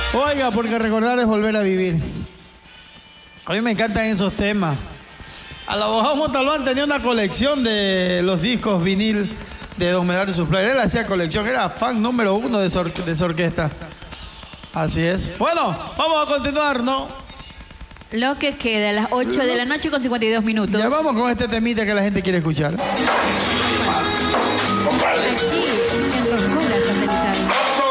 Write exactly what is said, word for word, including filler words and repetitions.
Oiga, porque recordar es volver a vivir. A mí me encantan esos temas. Al abogado Montalbán tenía una colección de los discos vinil de Don Medardo y sus players. Él hacía colección, era fan número uno de esa, or de esa orquesta. Así es. Bueno, vamos a continuar, ¿no? Lo que queda a las ocho de la noche con cincuenta y dos minutos. Ya vamos con este temita que la gente quiere escuchar. Aquí, en Roscola, San Felipe.